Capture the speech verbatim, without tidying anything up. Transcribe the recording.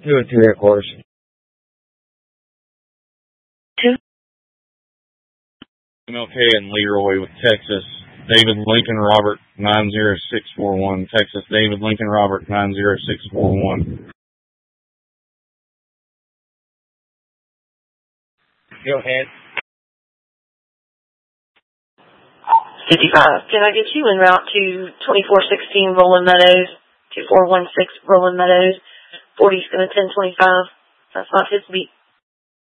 Two at three headquarters. Two. M L K and Leroy with Texas. David Lincoln Robert nine zero six four one. Texas David Lincoln Robert nine zero six four one. Go ahead. fifty-five. Can I get you en route to twenty-four sixteen Rolling Meadows, two four one six Rolling Meadows, forty's going to ten twenty-five. That's not his beat.